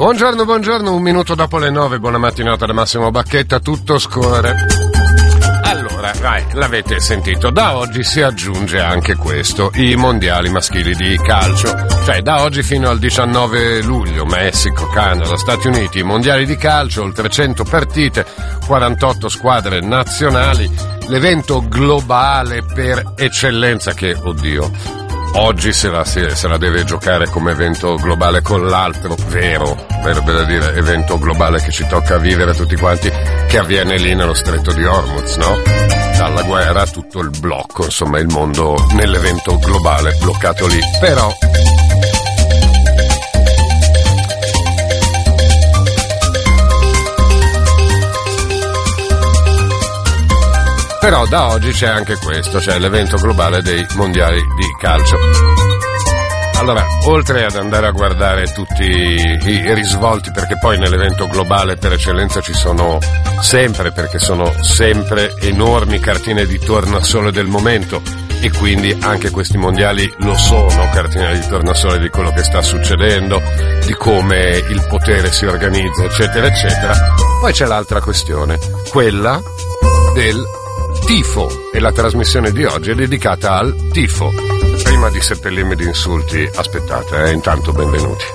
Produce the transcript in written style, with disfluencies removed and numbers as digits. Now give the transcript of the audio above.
Buongiorno, un minuto dopo le 9, buona mattinata da Massimo Bacchetta, tutto scorre. Allora, l'avete sentito, da oggi si aggiunge anche questo, i mondiali maschili di calcio. Cioè, da oggi fino al 19 luglio, Messico, Canada, Stati Uniti, i mondiali di calcio, oltre 100 partite, 48 squadre nazionali, l'evento globale per eccellenza che, oddio, oggi se la deve giocare come evento globale con l'altro vero da dire, evento globale che ci tocca vivere tutti quanti, che avviene lì nello stretto di Hormuz, no? Dalla guerra tutto il blocco, insomma il mondo nell'evento globale bloccato lì. Però da oggi c'è anche questo, cioè l'evento globale dei mondiali di calcio. Allora, oltre ad andare a guardare tutti i risvolti, perché poi nell'evento globale per eccellenza ci sono sempre, perché sono sempre enormi cartine di tornasole del momento, e quindi anche questi mondiali lo sono, cartine di tornasole di quello che sta succedendo, di come il potere si organizza, eccetera, eccetera. Poi c'è l'altra questione, quella del tifo, e la trasmissione di oggi è dedicata al tifo. Prima di seppellirmi di insulti, aspettate, intanto benvenuti.